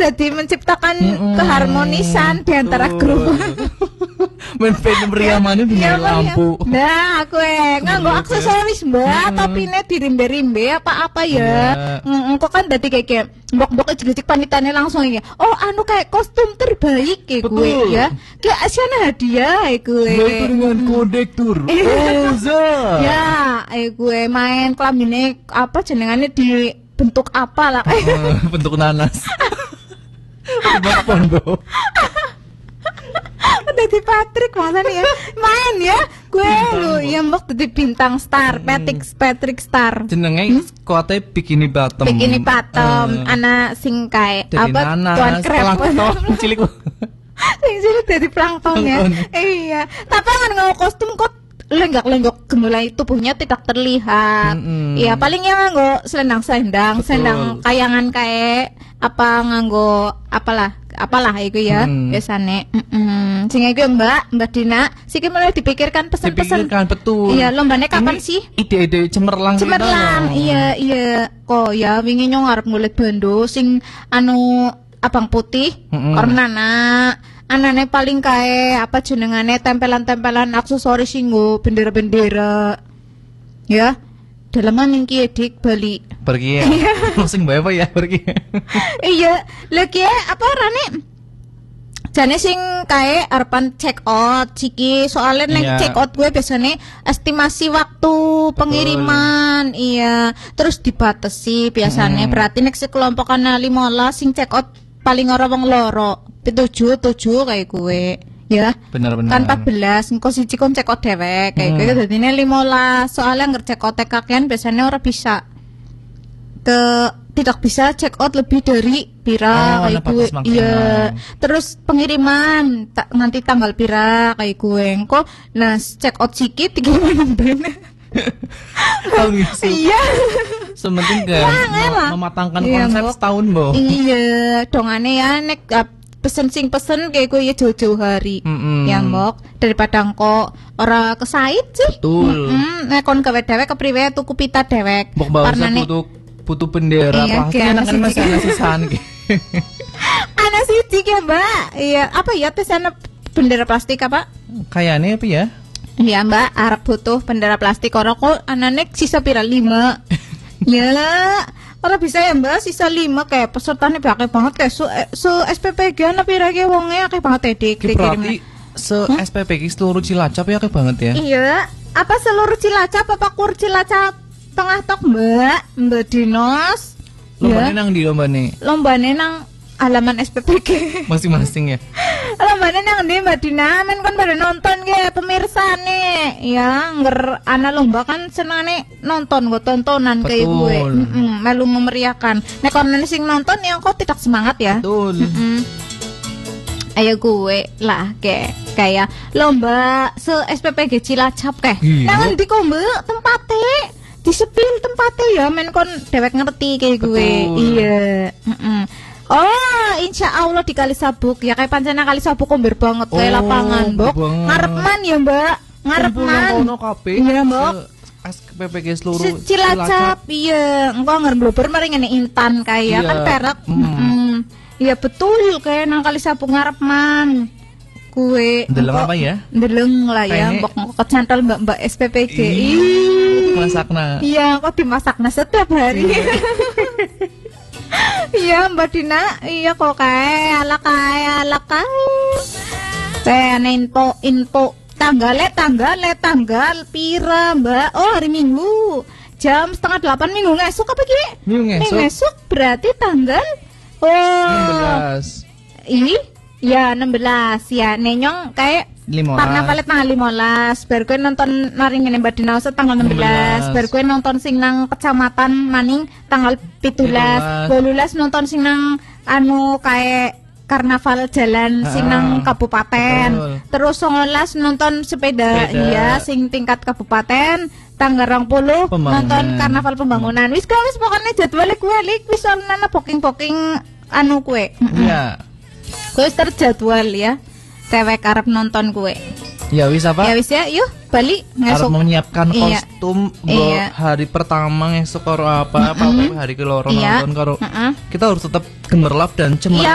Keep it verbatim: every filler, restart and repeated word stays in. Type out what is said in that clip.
jadi menciptakan mm-mm. keharmonisan di antara grup. Men film meriamane dengan lampu. Nah, aku eh nganggo aksesoris mbak, topine dirimbe-rimbe apa-apa ya. Engko kan dadi kayak mbok-mbok jejik panitane langsung ya. Oh, anu kayak kostum terbaik ya gue ya. Kayak asiana hadiah ya gue. Itu dengan kodektur. Oza. Ya, eh gue main kelambine apa jenengane di bentuk apa lah. Bentuk nanas. Bentuk pondok. Udah di Patrick masa nih ya main ya gue lu ya mbok jadi bintang star Patrick Patrick Star jenenge hmm? Kuate bikini bottom bikini bottom uh, anak sing kae apa tuan krep cilik sing cilik dari plankton ya iya tapi kan nggo kostum kok lenggak-lenggok gemulai tubuhnya tidak terlihat. Iya, mm-hmm. paling ya nganggo selendang-selendang, selendang kayangan kayak apa nganggo apalah, apalah iku ya mm. biasane. Heeh. Sing iku Mbak, Mbak Dina, siki mulai dipikirkan pesan-pesan. Dipikirkan betul. Iya, lombane kapan sih? Ide-ide cemerlang. Cemerlang. Iya, iya. Kok ya wingi nyong arep ngulit bando sing anu abang putih, mm-hmm. ornana. Anane paling kae apa jenengane tempelan-tempelan aksesoris singgo bendera-bendera. Ya. Dalaman iki Dik Bali. Pergi ya. Sing bae apa ya pergi. Iya, lagi apa rane? Jane sing kae arepan check out ciki soalnya nek yeah. check out gue biasanya estimasi waktu pengiriman. Betul. Iya, terus dibatasi biasanya. Hmm. Berarti nek sekelompokan lima belas sing check out paling ora wong loro. Tujuh tujuh kayak gue ya benar-benar kan empat belas engko siji kon cekot dewek kayak hmm. gue dadine lima belas soalnya ngercek out kakean biasanya orang bisa ke tidak bisa check out lebih dari pira oh, kayak gue iya terus pengiriman ta, nanti tanggal pira kayak gue engko nah check out sikit tiga bener oh gitu iya sementing ke mematangkan iya, konsep mbok. Setahun bo iya dongane ya nek pesen sing pesen kayak gue ya jauh-jauh hari mm-hmm. ya mbok daripada engko ora kesait sih betul mm-hmm. nek kon gawe dewek kepriwe tuku pita dewek mbok bahasa butuh butuh bendera iya, pasti enak kan masih ana sisan ki ana siji ya mbak iya apa ya pesan bendera plastik apa kayaknya apa ya iya mbak arep butuh bendera plastik ora kok anane sisa pira lima ya ora bisa ya mbak sisa lima kayak pesertanya pakai banget kayak su, su S P P G ana pira ki wonge akeh banget Dik berarti se hmm? S P P G seluruh Cilacap ya akeh banget ya iya apa seluruh Cilacap apa kur Cilacap tengah tok mbak mbak Dinos lombane ya. Nang di lombane lombane nang halaman S P P G masing-masing ya lombane nang ndi Mbak Dina men kan pada nonton ge pemirsa nih ya nger ana lomba kan senengane nonton go tontonan kayak gue heeh melu memeriahkan nek kono sing nonton ya kok tidak semangat ya betul heeh ayo gue lah kayak kayak lomba se S P P G Cilacap kayak nang ndi kok Mbak tempate disepil tempate ya men kon dewek ngerti kayak gue iya heeh oh, insya Allah di Kali Sabuk ya kayak pancena Kali Sabuk komber banget kayak oh, lapangan, Mbok. Ngarepman ya, Mbak. Ngarepman. Iya, Mbok. S P P G seluruh Cilacap, iya. Engko ngarep blober mari ngene Intan kayak kan perak. Iya hmm. betul kayak nang Kali Sabuk ngarepman. Kue ndeleng apa ya? Ndeleng lah ya, Mbok kecantol Mbak-mbak S P P G. Masakna. Iya, kok dimasakna setiap hari. Iya Mbak Dina, iya kok kayak ala kayak ala kayak kayak info info tanggalnya tanggalnya tanggal pira Mbak oh hari Minggu jam setengah delapan minggu ngesuk apa ki? Minggu ngesuk berarti tanggal oh enam belas ini ya enam belas ya nenyong kayak karena palet tanggal lima belas, baru gue nonton nari ngene Mbak Dina tanggal enam belas, baru gue nonton sing nang kecamatan Maning tanggal tujuh belas, dua belas nonton sing nang anu kayak karnaval jalan sing nang kabupaten, betul. Terus sembilan belas nonton sepeda, sepeda. Iya sing tingkat kabupaten, tanggal dua puluh nonton karnaval pembangunan. Wis kok wis pokoknya jadwalnya gue lik wis ana booking-booking anu kue. Iya. Gue terjadwal ya. Cewek arep nonton gue. Ya wis apa? Ya wis ya, yuk balik ngesuk. Arep menyiapkan iya. kostum iya. hari pertama ngesuk karo apa, apa, mm -hmm. hari keloro iya. nonton karo. Mm -hmm. Kita harus tetap gemerlap dan cemerlang.